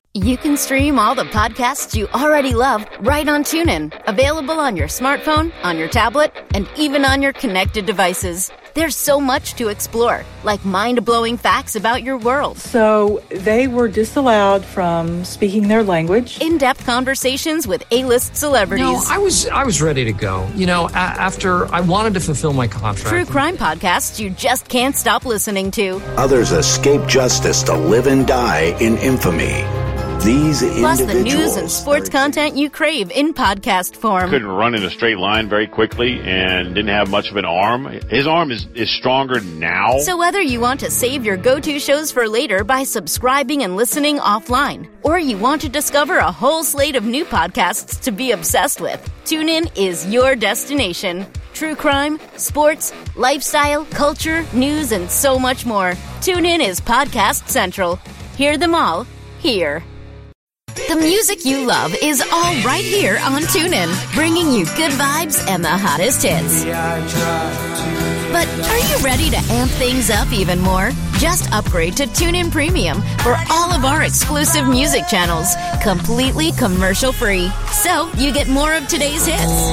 You can stream all the podcasts you already love right on TuneIn. Available on your smartphone, on your tablet, and even on your connected devices. There's so much to explore, like mind-blowing facts about your world. So they were disallowed from speaking their language. In-depth conversations with A-list celebrities. No, I was ready to go. You know, after I wanted to fulfill my contract. True crime podcasts you just can't stop listening to. Others escape justice to live and die in infamy. These plus the news and sports content you crave in podcast form. Couldn't run in a straight line very quickly and didn't have much of an arm. His arm is stronger now. So whether you want to save your go-to shows for later by subscribing and listening offline, or you want to discover a whole slate of new podcasts to be obsessed with, TuneIn is your destination. True crime, sports, lifestyle, culture, news, and so much more. TuneIn is Podcast Central. Hear them all here. The music you love is all right here on TuneIn, bringing you good vibes and the hottest hits. But are you ready to amp things up even more? Just upgrade to TuneIn Premium for all of our exclusive music channels, completely commercial-free. So you get more of today's hits,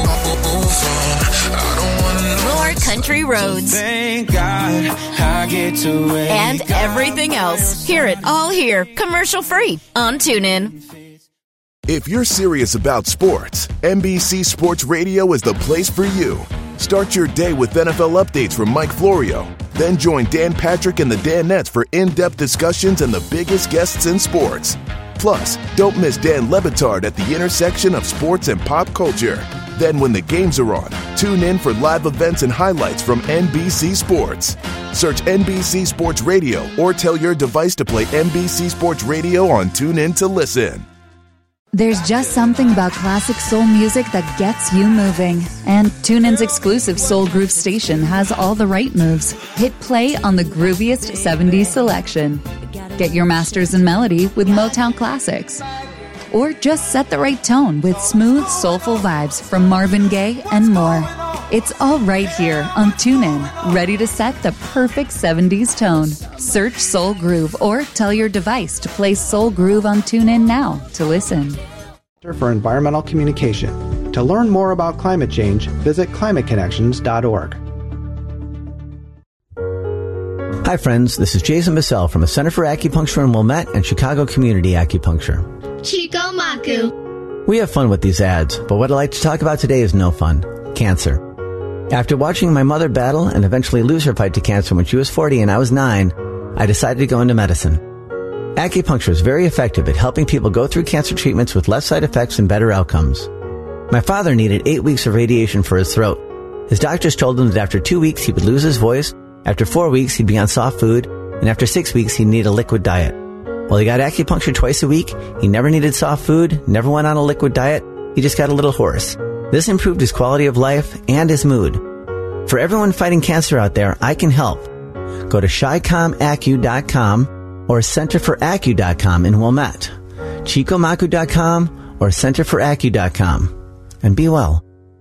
more country roads, thank God I get to and everything else. Hear it all here, commercial-free on TuneIn. If you're serious about sports, NBC Sports Radio is the place for you. Start your day with NFL updates from Mike Florio. Then join Dan Patrick and the Danettes for in-depth discussions and the biggest guests in sports. Plus, don't miss Dan Le Batard at the intersection of sports and pop culture. Then when the games are on, tune in for live events and highlights from NBC Sports. Search NBC Sports Radio or tell your device to play NBC Sports Radio on TuneIn to listen. There's just something about classic soul music that gets you moving. And TuneIn's exclusive Soul Groove station has all the right moves. Hit play on the grooviest 70s selection. Get your masters in melody with Motown classics. Or just set the right tone with smooth, soulful vibes from Marvin Gaye and more. It's all right here on TuneIn, ready to set the perfect 70s tone. Search Soul Groove or tell your device to play Soul Groove on TuneIn now to listen. For Environmental Communication. To learn more about climate change, visit climateconnections.org. Hi friends, this is Jason Bissell from the Center for Acupuncture in Wilmette and Chicago Community Acupuncture. Chico Maku. We have fun with these ads, but what I'd like to talk about today is no fun. Cancer. After watching my mother battle and eventually lose her fight to cancer when she was 40 and I was 9, I decided to go into medicine. Acupuncture is very effective at helping people go through cancer treatments with less side effects and better outcomes. My father needed 8 weeks of radiation for his throat. His doctors told him that after 2 weeks he would lose his voice, after 4 weeks he'd be on soft food, and after 6 weeks he'd need a liquid diet. Well, he got acupuncture twice a week, he never needed soft food, never went on a liquid diet, he just got a little hoarse. This improved his quality of life and his mood. For everyone fighting cancer out there, I can help. Go to ChiComAcu.com or CenterForAcu.com in Wilmette, ChicoMaku.com or CenterForAcu.com, and be well.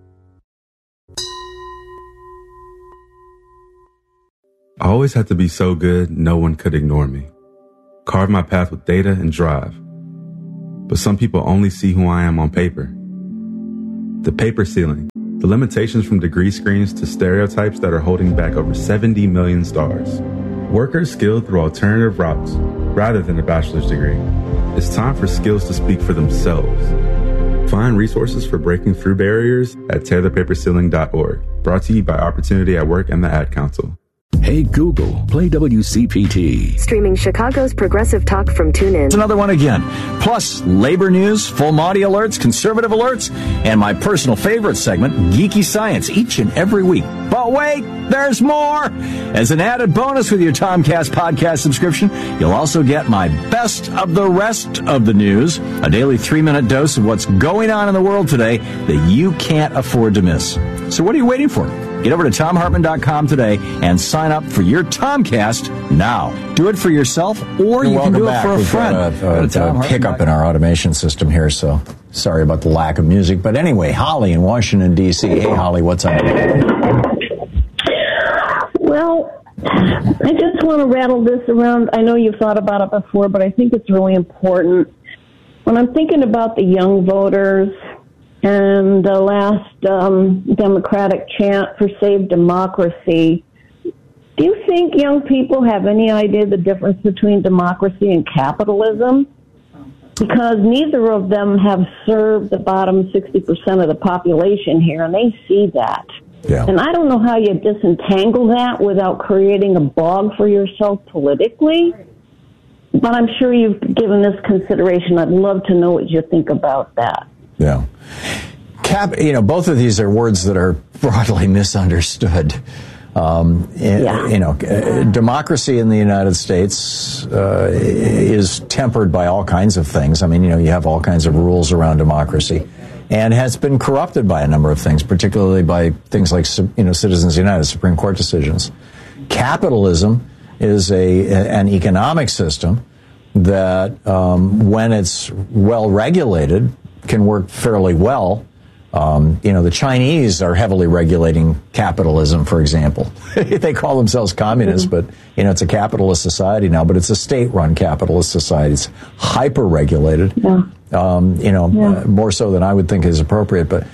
I always had to be so good, no one could ignore me. Carve my path with data and drive. But some people only see who I am on paper. The paper ceiling, the limitations from degree screens to stereotypes that are holding back over 70 million stars. Workers skilled through alternative routes rather than a bachelor's degree. It's time for skills to speak for themselves. Find resources for breaking through barriers at tearthepaperceiling.org. Brought to you by Opportunity at Work and the Ad Council. Hey Google, play WCPT. Streaming Chicago's progressive talk from TuneIn. It's another one again. Plus, labor news, full Monty alerts, conservative alerts, and my personal favorite segment, Geeky Science, each and every week. But wait, there's more! As an added bonus with your Tomcast podcast subscription, you'll also get my best of the rest of the news, a daily 3-minute dose of what's going on in the world today that you can't afford to miss. So what are you waiting for? Get over to TomHartman.com today and sign up for your Tomcast now. Do it for yourself, or you can do it for a friend. We've got a hiccup in our automation system here, so sorry about the lack of music. But anyway, Holly in Washington, D.C. Hey, Holly, what's up? Well, I just want to rattle this around. I know you've thought about it before, but I think it's really important. when I'm thinking about the young voters and the last Democratic chant for Save Democracy, do you think young people have any idea the difference between democracy and capitalism? Because neither of them have served the bottom 60% of the population here, and they see that. Yeah. And I don't know how you disentangle that without creating a bog for yourself politically, but I'm sure you've given this consideration. I'd love to know what you think about that. Yeah. Both of these are words that are broadly misunderstood. Democracy in the United States is tempered by all kinds of things. I mean, you have all kinds of rules around democracy, and has been corrupted by a number of things, particularly by things like, Citizens United, Supreme Court decisions. Capitalism is an economic system that, when it's well regulated, can work fairly well. The Chinese are heavily regulating capitalism, for example. They call themselves communists, but, it's a capitalist society now, but it's a state-run capitalist society. It's hyper-regulated, more so than I would think is appropriate. But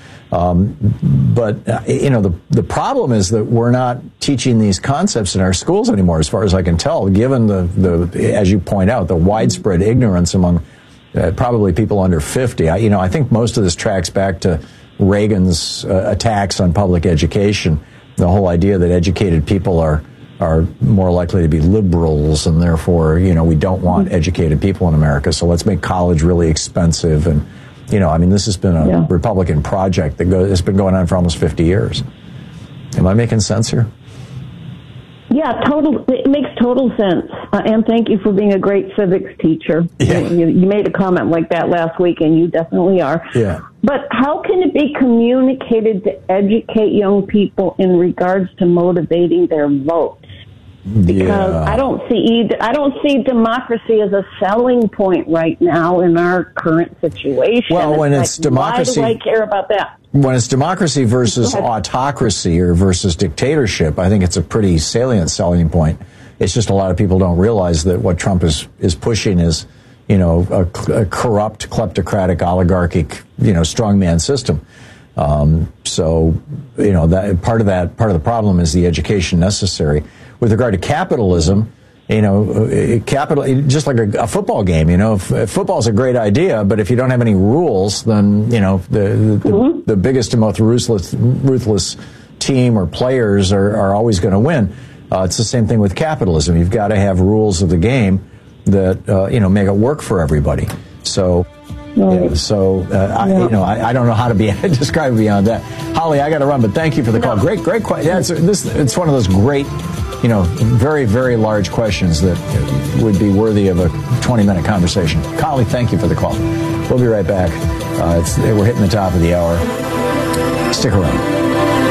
the problem is that we're not teaching these concepts in our schools anymore, as far as I can tell, given the as you point out, the widespread ignorance among probably people under 50. I think most of this tracks back to Reagan's attacks on public education, the whole idea that educated people are more likely to be liberals, and therefore, we don't want educated people in America, so let's make college really expensive. And, this has been a Republican project that's been going on for almost 50 years. Am I making sense here? Yeah, it makes total sense. And thank you for being a great civics teacher. Yeah. You made a comment like that last week, and you definitely are. Yeah. But how can it be communicated to educate young people in regards to motivating their votes? Because I don't see democracy as a selling point right now in our current situation. Well, when it's democracy, why do I care about that? When it's democracy versus autocracy or versus dictatorship, I think it's a pretty salient selling point. It's just a lot of people don't realize that what Trump is pushing is, a corrupt, kleptocratic, oligarchic, strongman system. That part of the problem is the education necessary. With regard to capitalism, just like a football game, football's a great idea, but if you don't have any rules, then, the biggest and most ruthless team or players are always going to win. It's the same thing with capitalism. You've got to have rules of the game that, make it work for everybody. So, I don't know how to describe it beyond that. Holly, I got to run, but thank you for the call. Great question. Yeah, it's one of those great, very, very large questions that would be worthy of a 20-minute conversation. Holly, thank you for the call. We'll be right back. We're hitting the top of the hour. Stick around.